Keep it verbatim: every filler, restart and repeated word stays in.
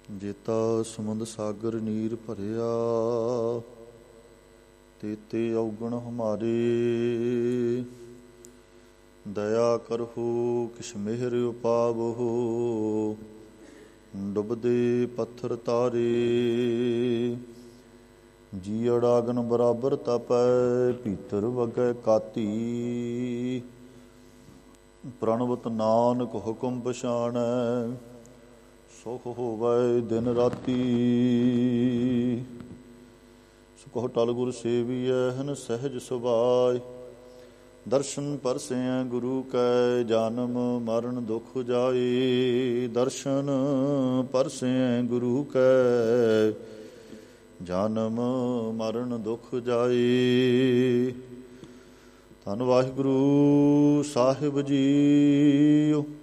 ਜੇਤਾ ਸਮੁੰਦ ਸਾਗਰ ਨੀਰ ਭਰਿਆ, ਤੇਤੇ ਔਗਣ ਹਮਾਰੇ। ਦਇਆ ਕਰਹੁ ਕਿਛ ਮਿਹਰ ਉਪਾਵਹੁ, ਡੁੱਬਦੇ ਪੱਥਰ ਤਾਰੇ। ਜੀਅੜ ਆਗਨ ਬਰਾਬਰ ਤਪੈ, ਭੀਤਰ ਵਗੈ ਕਾਤੀ। ਪ੍ਰਣਵਤ ਨਾਨਕ ਹੁਕਮ ਪਛਾਣੈ, ਸੁਖ ਹੋਵੈ ਦਿਨ ਰਾਤੀ। ਸੁਖੋ ਟਲ ਗੁਰ ਸੇਵੀਐ, ਹਨ ਸਹਿਜ ਸੁਭਾਇ। ਦਰਸ਼ਨ ਪਰਸੈ ਗੁਰੂ ਕੈ, ਜਨਮ ਮਰਨ ਦੁਖ ਜਾਏ। ਦਰਸ਼ਨ ਪਰਸੈ ਗੁਰੂ ਕੈ, ਜਨਮ ਮਰਨ ਦੁਖ ਜਾਏ। ਧੰਨ ਵਾਹਿਗੁਰੂ ਸਾਹਿਬ ਜੀਓ।